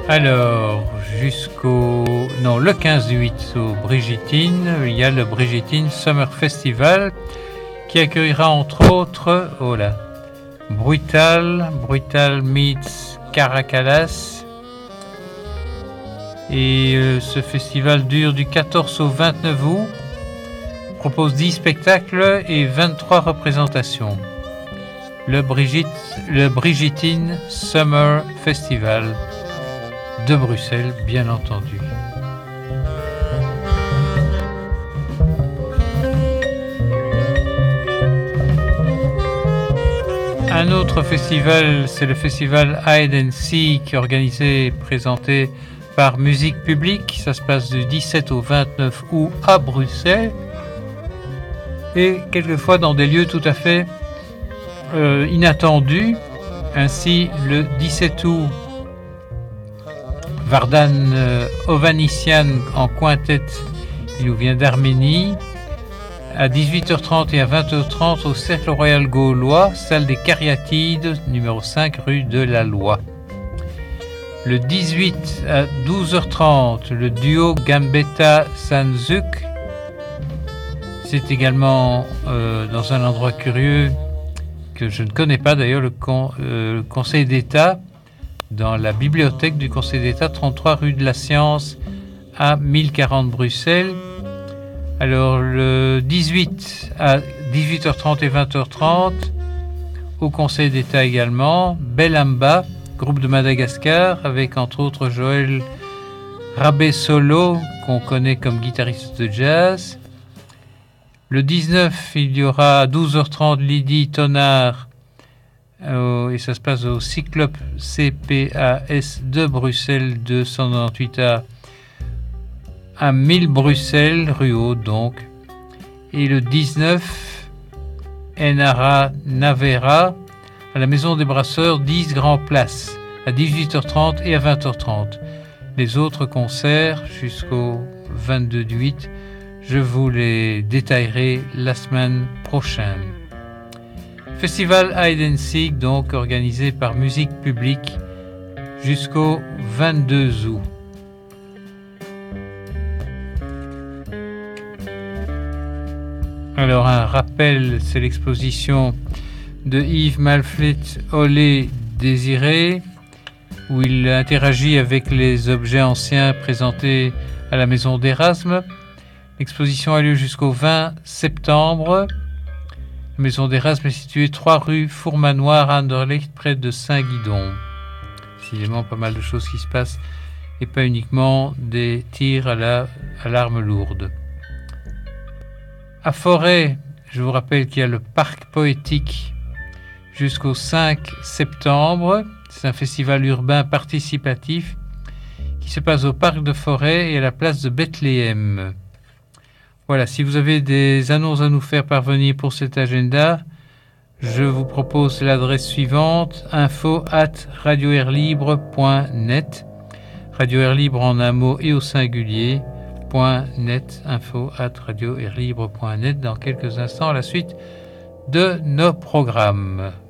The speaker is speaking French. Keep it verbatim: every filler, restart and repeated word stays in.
Alors, jusqu'au... Non, le quinze du huit au Brigittine, il y a le Brigittine Summer Festival qui accueillera entre autres, oh là, Brutal, Brutal meets Caracalas. Et euh, ce festival dure du quatorze au vingt-neuf août, propose dix spectacles et vingt-trois représentations. Le, Brigitte, le Brigittine Summer Festival de Bruxelles, bien entendu. Un autre festival, c'est le festival Hide and Seek, organisé et présenté par Musique Publique. Ça se passe du dix-sept au vingt-neuf août à Bruxelles. Et quelquefois dans des lieux tout à fait euh, inattendus. Ainsi, le dix-sept août, Vardan euh, Ovanessian en quintette, il nous vient d'Arménie, à dix-huit heures trente et à vingt heures trente au Cercle Royal Gaulois, salle des Cariatides, numéro cinq rue de la Loi. Le dix-huit à douze heures trente, le duo Gambetta Sanzuk. C'est également euh, dans un endroit curieux que je ne connais pas d'ailleurs, le, con, euh, le Conseil d'État, dans la bibliothèque du Conseil d'État, trente-trois rue de la Science à mille quarante Bruxelles. Alors le dix-huit à dix-huit heures trente et vingt heures trente, au Conseil d'État également, Belamba, groupe de Madagascar, avec entre autres Joël Rabé-Solo, qu'on connaît comme guitariste de jazz. Le dix-neuf, il y aura à douze heures trente Lydie Tonard, euh, et ça se passe au Cyclope C P A S de Bruxelles, deux cent quatre-vingt-huit A à mille Bruxelles, rue Haute donc. Et le dix-neuf, Enara Navera, à la Maison des Brasseurs, dix Grand Place, à dix-huit heures trente et à vingt heures trente. Les autres concerts jusqu'au vingt-deux du huit, je vous les détaillerai la semaine prochaine. Festival Hide and Seek, donc organisé par Musique Publique jusqu'au vingt-deux août. Alors un rappel, c'est l'exposition de Yves Malflit Olé Désiré, où il interagit avec les objets anciens présentés à la maison d'Erasme. L'exposition a lieu jusqu'au vingt septembre. La maison d'Erasme est située trois rue Fourmanoir à Anderlecht, près de Saint-Guidon. Décidément pas mal de choses qui se passent et pas uniquement des tirs à, la, à l'arme lourde. À Forêt, je vous rappelle qu'il y a le parc poétique jusqu'au cinq septembre. C'est un festival urbain participatif qui se passe au parc de Forêt et à la place de Bethléem. Voilà, si vous avez des annonces à nous faire parvenir pour cet agenda, je vous propose l'adresse suivante, info arobase radio air libre point net, Radio Air Libre en un mot et au singulier, .net, info arobase radio air libre point net. Dans quelques instants, la suite de nos programmes.